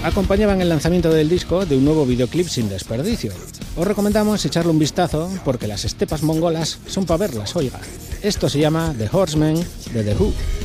acompañaban el lanzamiento del disco de un nuevo videoclip sin desperdicio. Os recomendamos echarle un vistazo porque las estepas mongolas son para verlas, oiga. Esto se llama The Horsemen de The Who.